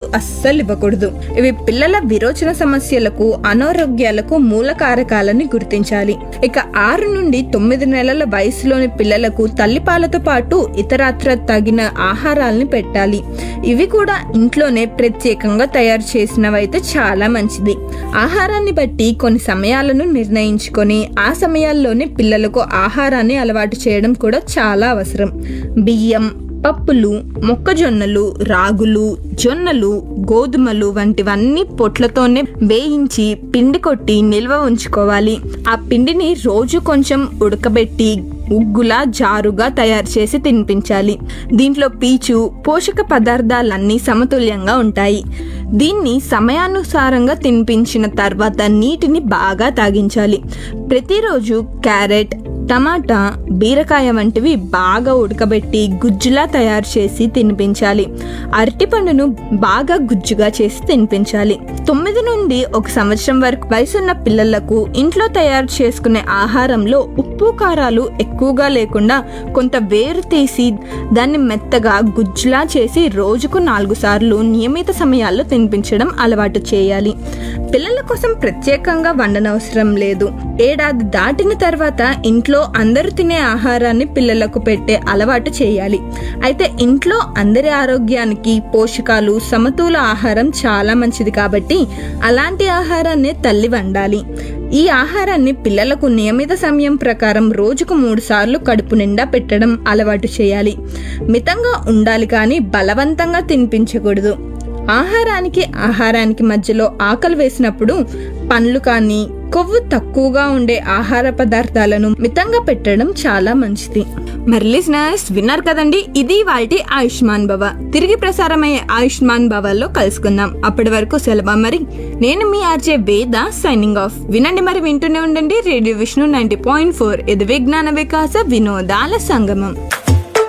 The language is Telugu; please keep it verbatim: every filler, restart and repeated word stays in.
అస్సలు ఇవ్వకూడదు. ఇవి పిల్లల విరోచన సమస్యలకు, అనారోగ్యాలకు మూల కారకాలని గుర్తించాలి. ఇక ఆరు నుండి తొమ్మిది నెలల వయసులోని పిల్లలకు తల్లిపాలతో పాటు ఇతరత్ర తగిన ఆహారాలని పెట్టాలి. ఇవి కూడా ఇంట్లోనే ప్రత్యేకంగా తయారు చేసినవైతే చాలా మంచిది. ఆహారాన్ని బట్టి కొన్ని సమయాలను నిర్ణయించుకొని ఆ సమయాల్లోనే పిల్లలకు ఆహారాన్ని అలవాటు చేయడం కూడా చాలా అవసరం. బియ్యం, పప్పులు, మొక్కజొన్నలు, రాగులు, జొన్నలు, గోధుమలు వంటివన్నీ పొట్లతోనే వేయించి పిండి కొట్టి నిల్వ ఉంచుకోవాలి. ఆ పిండిని రోజు కొంచెం ఉడకబెట్టి ఉగ్గులా జారుగా తయారు చేసి తినిపించాలి. దీంట్లో పీచు, పోషక పదార్థాలన్నీ సమతుల్యంగా ఉంటాయి. దీన్ని సమయానుసారంగా తినిపించిన తర్వాత నీటిని బాగా తాగించాలి. ప్రతిరోజు క్యారెట్, టమాటా, బీరకాయ వంటివి బాగా ఉడకబెట్టి గుజ్జులా తయారు చేసి తినిపించాలి. అరటిపండును బాగా గుజ్జుగా చేసి తినిపించాలి. తొమ్మిది నుండి ఒక సంవత్సరం వరకు వయసున్న పిల్లలకు ఇంట్లో తయారు చేసుకునే ఆహారంలో ఉప్పు, కారాలు ఎక్కువగా లేకుండా కొంత వేరు తీసి దాన్ని మెత్తగా గుజ్జులా చేసి రోజుకు నాలుగు సార్లు నియమిత సమయాల్లో తినిపించడం అలవాటు చేయాలి. పిల్లల కోసం ప్రత్యేకంగా వండనవసరం లేదు. ఏడాది దాటిన తర్వాత ఇంట్లో అందరూ తినే ఆహారాన్ని పిల్లలకు పెట్టే అలవాటు చేయాలి. అయితే ఇంట్లో అందరి ఆరోగ్యానికి పోషకాలు, సమతుల ఆహారం చాలా మంచిది కాబట్టి అలాంటి ఆహారాన్ని తల్లి వండాలి. ఈ ఆహారాన్ని పిల్లలకు నియమిత సమయం ప్రకారం రోజుకు మూడు సార్లు కడుపు నిండా పెట్టడం అలవాటు చేయాలి. మితంగా ఉండాలి కానీ బలవంతంగా తినిపించకూడదు. ఆహారానికి ఆహారానికి మధ్యలో ఆకలి వేసినప్పుడు పండ్లు కానీ కొవ్వు తక్కువగా ఉండే ఆహార పదార్థాలను మితంగా పెట్టడం చాలా మంచిది. మరి లిజనర్స్ విన్నారు కదండి, ఇది వాటి ఆయుష్మాన్ భవ. తిరిగి ప్రసారమయ్యే ఆయుష్మాన్ భవలో కలుసుకుందాం. అప్పటి వరకు సెలవు. మరి నేను మీ ఆర్జే వేద సైనింగ్ ఆఫ్. వినండి మరి, వింటూనే ఉండండి radio Vishnu ninety point four. ఇది విజ్ఞాన వికాస వినోదాల సంగమం.